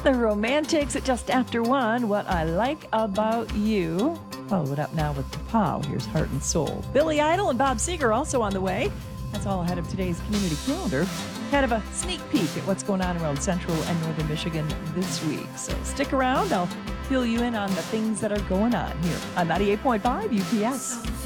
The Romantics at just after 1. What I Like About You. Follow it up now with Kapow. Here's Heart and Soul. Billy Idol and Bob Seger also on the way. That's all ahead of today's community calendar. Kind of a sneak peek at what's going on around central and northern Michigan this week. So stick around. I'll fill you in on the things that are going on here on 98.5 UPS.